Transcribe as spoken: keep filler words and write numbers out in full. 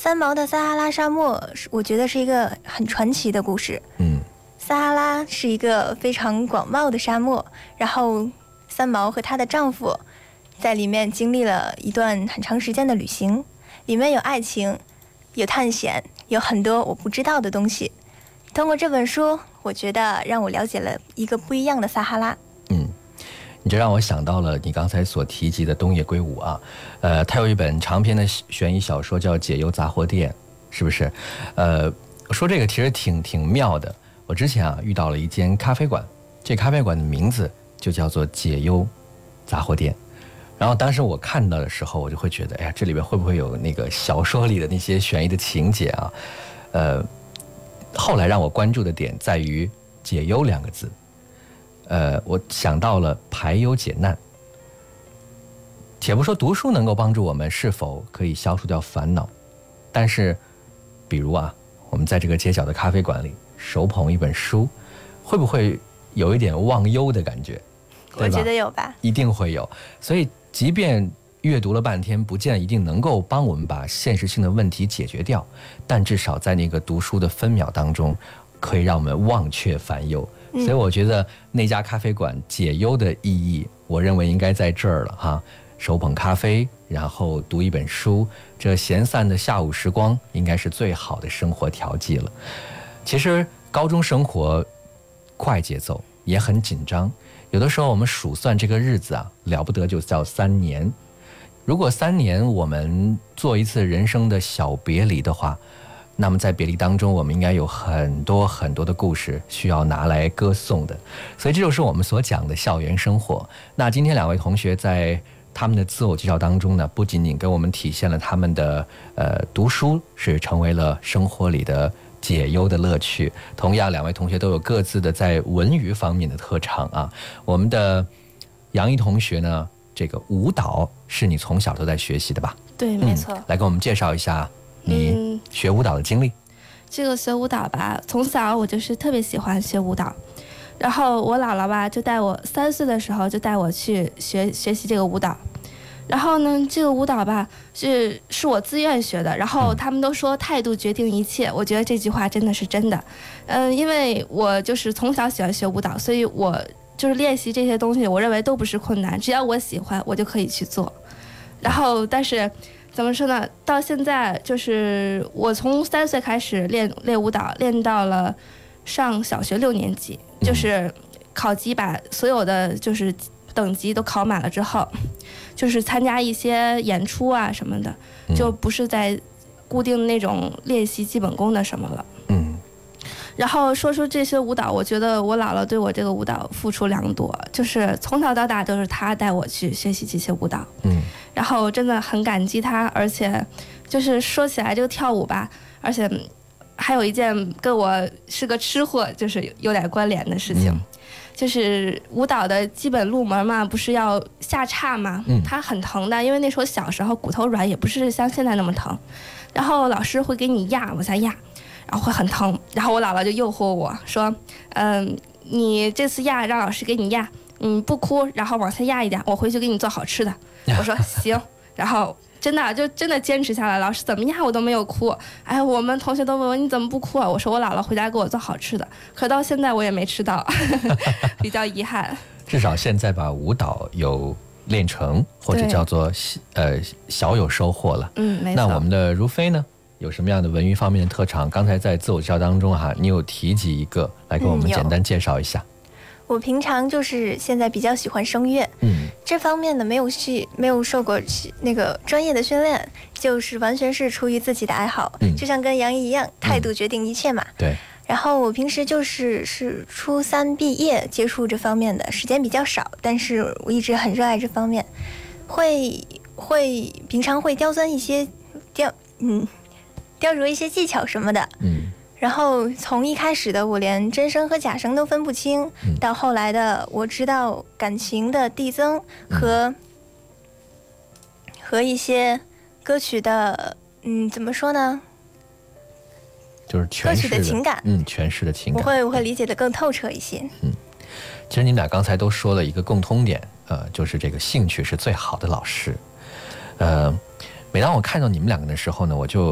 三毛的撒哈拉沙漠，我觉得是一个很传奇的故事。 嗯， 撒哈拉是一个非常广袤的沙漠，然后三毛和她的丈夫在里面经历了一段很长时间的旅行，里面有爱情，有探险，有很多我不知道的东西。通过这本书，我觉得让我了解了一个不一样的撒哈拉。 嗯，你这让我想到了你刚才所提及的东野圭吾啊，呃，他有一本长篇的悬疑小说叫《解忧杂货店》，是不是？呃，说这个其实挺挺妙的。我之前啊遇到了一间咖啡馆，这咖啡馆的名字就叫做解忧杂货店。然后当时我看到的时候，我就会觉得，哎呀，这里边会不会有那个小说里的那些悬疑的情节啊？呃，后来让我关注的点在于“解忧”两个字。呃，我想到了排忧解难。且不说读书能够帮助我们是否可以消除掉烦恼，但是，比如啊，我们在这个街角的咖啡馆里手捧一本书，会不会有一点忘忧的感觉？ 我觉得有吧， 一定会有。所以，即便阅读了半天，不见一定能够帮我们把现实性的问题解决掉，但至少在那个读书的分秒当中，可以让我们忘却烦忧。所以我觉得那家咖啡馆解忧的意义，我认为应该在这儿了哈。手捧咖啡，然后读一本书，这闲散的下午时光，应该是最好的生活调剂了。其实高中生活快节奏，也很紧张，有的时候我们数算这个日子啊，了不得就叫三年。如果三年我们做一次人生的小别离的话，那么在别离当中，我们应该有很多很多的故事需要拿来歌颂的。所以这就是我们所讲的校园生活。那今天两位同学在他们的自我介绍当中呢，不仅仅给我们体现了他们的呃读书是成为了生活里的解忧的乐趣，同样两位同学都有各自的在文娱方面的特长啊。我们的杨一同学呢，这个舞蹈是你从小都在学习的吧？ 对，没错。 嗯、来给我们介绍一下你学舞蹈的经历。 嗯、这个学舞蹈吧，从小我就是特别喜欢学舞蹈。然后我姥姥吧，就带我三岁的时候就带我去学学习这个舞蹈。然后呢，这个舞蹈吧是是我自愿学的。然后他们都说态度决定一切，我觉得这句话真的是真的。嗯，因为我就是从小喜欢学舞蹈，所以我就是练习这些东西，我认为都不是困难，只要我喜欢，我就可以去做。然后，但是怎么说呢？到现在就是我从三岁开始练练舞蹈，练到了上小学六年级。就是考级把所有的就是等级都考满了之后，就是参加一些演出啊什么的，就不是在固定那种练习基本功的什么了。 嗯。 然后说出这些舞蹈，我觉得我姥姥对我这个舞蹈付出良多，就是从小到大都是她带我去学习这些舞蹈。 嗯。 然后真的很感激她，而且就是说起来这个跳舞吧，而且还有一件跟我是个吃货就是有点关联的事情、嗯、就是舞蹈的基本入门嘛，不是要下叉嘛、嗯、它很疼的，因为那时候小时候骨头软，也不是像现在那么疼，然后老师会给你压往下压，然后会很疼，然后我姥姥就诱惑我说嗯，你这次压让老师给你压，你不哭然后往下压一点，我回去给你做好吃的。我说行，然后真的就真的坚持下来，老师怎么压我都没有哭。哎，我们同学都问我你怎么不哭啊？我说我姥姥回家给我做好吃的，可到现在我也没吃到，比较遗憾。 至少现在把舞蹈有练成，或者叫做呃小有收获了。 嗯，没错。 那我们的如飞呢，有什么样的文娱方面的特长？刚才在自我介绍当中哈，你有提及一个，来给我们简单介绍一下。 嗯，我平常就是现在比较喜欢声乐， 嗯， 这方面的没有去没有受过那个专业的训练，就是完全是出于自己的爱好， 嗯， 就像跟杨毅一样，态度决定一切嘛。 嗯，对。 然后我平时就是是初三毕业接触这方面的时间比较少，但是我一直很热爱这方面，会会平常会刁钻一些雕嗯雕琢一些技巧什么的， 嗯。 然后从一开始的我连真声和假声都分不清， 嗯， 到后来的我知道感情的递增和、嗯、和一些歌曲的嗯怎么说呢， 就是歌曲的情感， 嗯，诠释的情感， 我会我会理解的更透彻一些。 嗯，其实你们俩刚才都说了一个共通点，呃，就是这个兴趣是最好的老师。呃，每当我看到你们两个的时候呢，我就